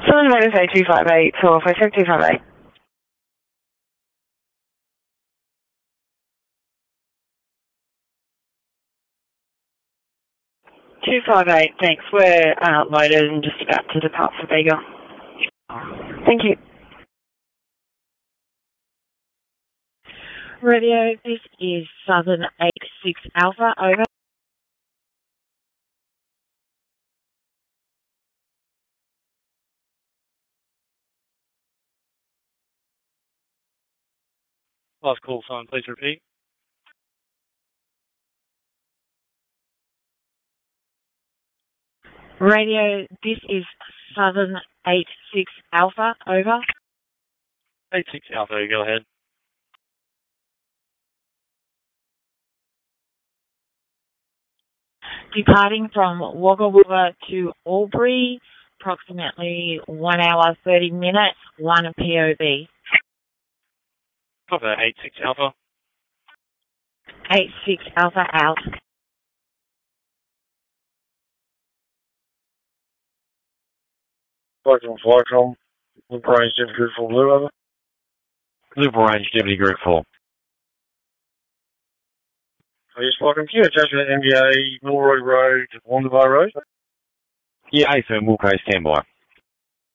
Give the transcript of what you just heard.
Southern Motor say 258, so if I check 258. 258, thanks. We're loaded and just about to depart for Bega. Thank you. Radio, this is Southern 86 Alpha, over. Last call sign, please repeat. Radio, this is Southern 86 Alpha, over. 86 Alpha, go ahead. Departing from Wagga Wagga to Albury, approximately 1 hour 30 minutes, 1 POV. Copy that, 86 Alpha. 86 Alpha out. Flycom, Loop Range Deputy Group 4 Blue, over. Loop Range Deputy Group 4. Yes, Flycom, can you attach to MBA, Milroy Road, Wonderbar Road? Yeah, A-Firm, Wilco, stand by.